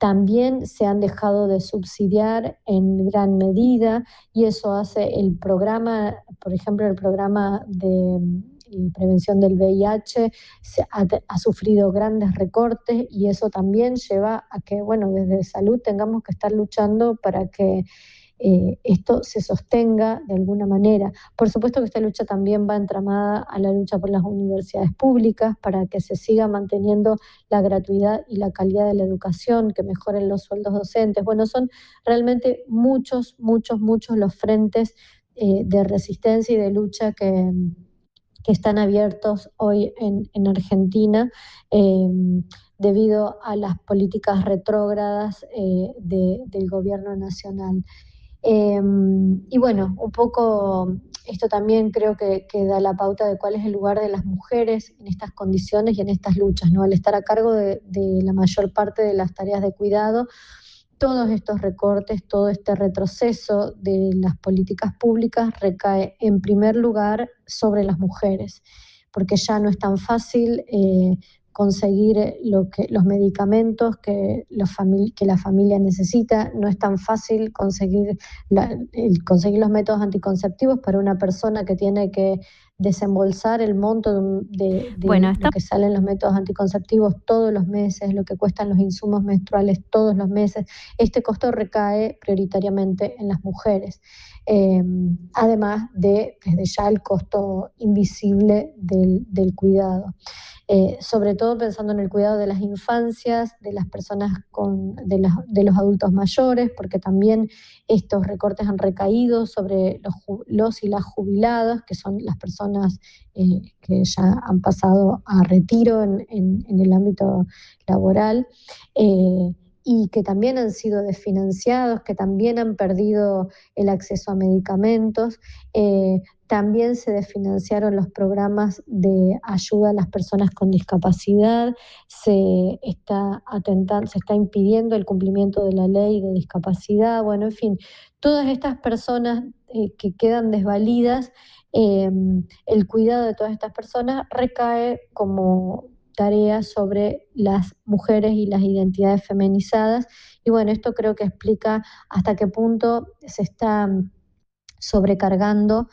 también se han dejado de subsidiar en gran medida y eso hace el programa, por ejemplo, el programa de prevención del VIH ha sufrido grandes recortes y eso también lleva a que, bueno, desde salud tengamos que estar luchando para que esto se sostenga de alguna manera. Por supuesto que esta lucha también va entramada a la lucha por las universidades públicas, para que se siga manteniendo la gratuidad y la calidad de la educación, que mejoren los sueldos docentes. Bueno, son realmente muchos los frentes de resistencia y de lucha que están abiertos hoy en Argentina debido a las políticas retrógradas del gobierno nacional. Y bueno, un poco esto también creo que da la pauta de cuál es el lugar de las mujeres en estas condiciones y en estas luchas, ¿no? Al estar a cargo de la mayor parte de las tareas de cuidado, todos estos recortes, todo este retroceso de las políticas públicas recae en primer lugar sobre las mujeres, porque ya no es tan fácil conseguir los medicamentos que la familia necesita, no es tan fácil conseguir los métodos anticonceptivos para una persona que tiene que desembolsar el monto Bueno, de lo que salen los métodos anticonceptivos todos los meses, lo que cuestan los insumos menstruales todos los meses. Este costo recae prioritariamente en las mujeres, además de, desde ya, el costo invisible del cuidado. Sobre todo pensando en el cuidado de las infancias, de las personas de los adultos mayores, porque también estos recortes han recaído sobre los y las jubiladas, que son las personas que ya han pasado a retiro en el ámbito laboral. Y que también han sido desfinanciados, que también han perdido el acceso a medicamentos. También se desfinanciaron los programas de ayuda a las personas con discapacidad, se está impidiendo el cumplimiento de la ley de discapacidad. Bueno, en fin, todas estas personas que quedan desvalidas, el cuidado de todas estas personas recae como tarea sobre las mujeres y las identidades feminizadas. Y bueno, esto creo que explica hasta qué punto se está sobrecargando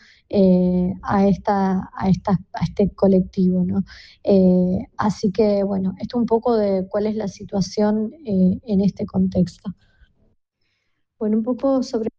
a este colectivo, ¿no? Así que, bueno, esto un poco de cuál es la situación en este contexto. Bueno, un poco sobre